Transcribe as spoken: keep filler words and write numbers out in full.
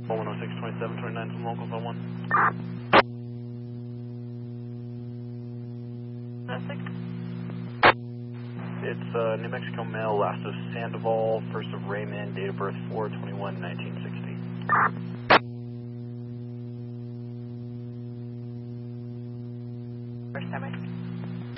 one oh six, twenty-seven, twenty-nine from locals on one. Six. It's uh, New Mexico male, last of Sandoval, first of Raymond, date of birth four twenty-one nineteen sixty. First time.